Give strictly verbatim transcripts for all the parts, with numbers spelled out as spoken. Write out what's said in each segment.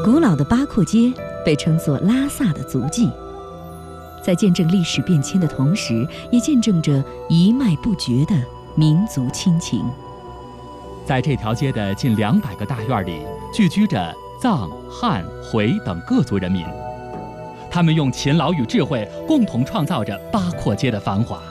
古老的八廓街被称作拉萨的足迹，在见证历史变迁的同时，也见证着一脉不绝的民族亲情。 在这条街的近两百个大院里，聚居着藏、汉、回等各族人民，他们用勤劳与智慧，共同创造着八廓街的繁华。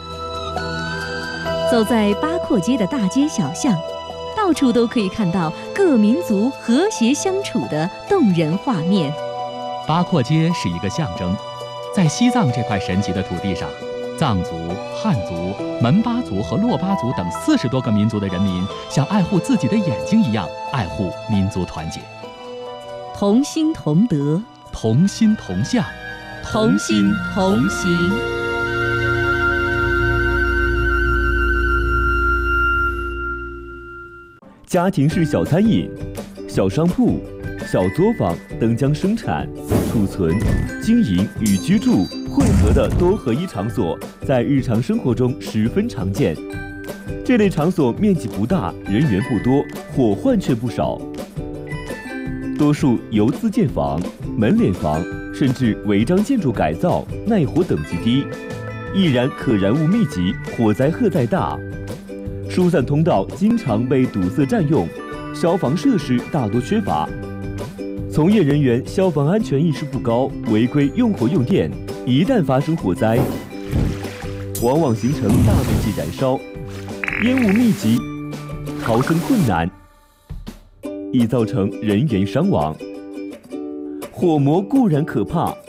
走在八廓街的大街小巷，到处都可以看到各民族和谐相处的动人画面。 八廓街是一个象征，在西藏这块神奇的土地上，藏族、汉族、门巴族和珞巴族等四十多个民族的人民，像爱护自己的眼睛一样爱护民族团结， 同心同德， 同心同向， 同心同行。 家庭式小餐饮、小商铺、小作坊等将生产、储存、经营与居住混合的多合一场所，在日常生活中十分常见。这类场所面积不大，人员不多，伙患却不少。多数由自建房、门脸房，甚至违章建筑改造，耐火等级低，易燃可燃物密集，火灾荷载大。疏散通道经常被堵塞占用，消防设施大多缺乏，从业人员消防安全意识不高，违规用火用电，一旦发生火灾，往往形成大面积燃烧，烟雾密集，逃生困难，易造成人员伤亡。火魔固然可怕，